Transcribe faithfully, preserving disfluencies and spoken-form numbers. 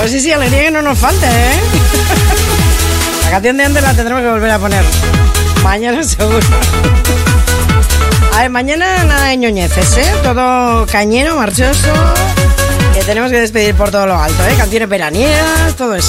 sí, sí, alegría que no nos falte, ¿eh? La canción de antes la tendremos que volver a poner. Mañana seguro. A ver, mañana nada de ñoñeces, ¿eh? Todo cañero, marchoso. Que tenemos que despedir por todo lo alto, ¿eh? Canciones veraniegas, todo eso.